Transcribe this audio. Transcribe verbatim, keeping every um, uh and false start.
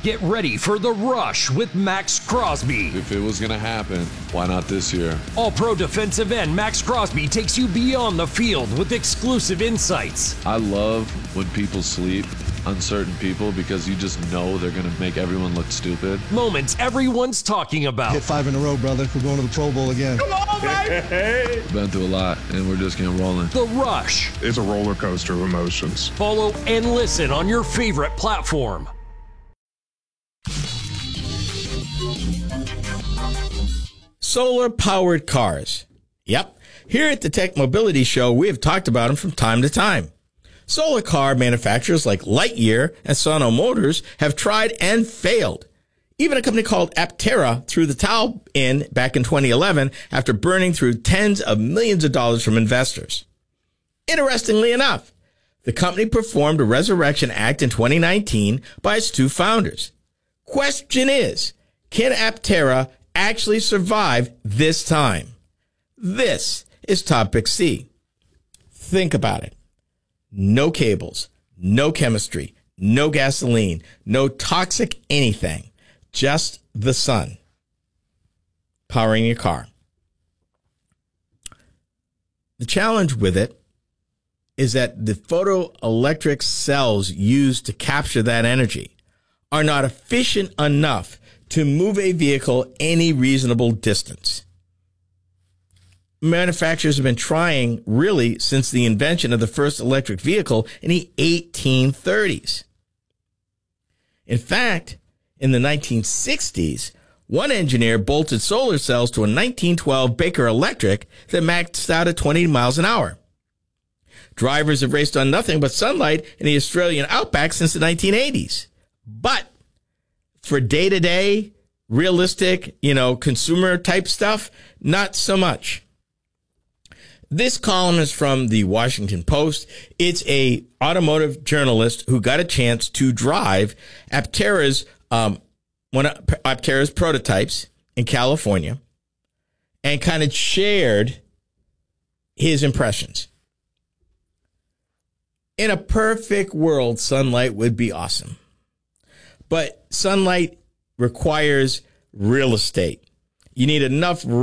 Get ready for The Rush with Max Crosby. If it was going to happen, why not this year? All-Pro defensive end Max Crosby takes you beyond the field with exclusive insights. I love when people sleep, uncertain people, because you just know they're going to make everyone look stupid. Moments everyone's talking about. Hit five in a row, brother. We're going to the Pro Bowl again. Come on, baby! Been through a lot, and we're just getting rolling. The Rush. It's a roller coaster of emotions. Follow and listen on your favorite platform. Solar-powered cars. Yep. Here at the Tech Mobility Show, we have talked about them from time to time. Solar car manufacturers like Lightyear and Sono Motors have tried and failed. Even a company called Aptera threw the towel in back in twenty eleven after burning through tens of millions of dollars from investors. Interestingly enough, the company performed a resurrection act in twenty nineteen by its two founders. Question is, can Aptera actually survive this time? This is Topic C. Think about it. No cables, no chemistry, no gasoline, no toxic anything, just the sun powering your car. The challenge with it is that the photoelectric cells used to capture that energy are not efficient enough to move a vehicle any reasonable distance. Manufacturers have been trying really since the invention of the first electric vehicle in the eighteen thirties. In fact, in the nineteen sixties, one engineer bolted solar cells to a nineteen twelve Baker Electric that maxed out at twenty miles an hour. Drivers have raced on nothing but sunlight in the Australian outback since the nineteen eighties. But for day-to-day, realistic, you know, consumer type stuff, not so much. This column is from the Washington Post. It's a automotive journalist who got a chance to drive Aptera's um, one of Aptera's prototypes in California and kind of shared his impressions. In a perfect world, sunlight would be awesome. But sunlight requires real estate. You need enough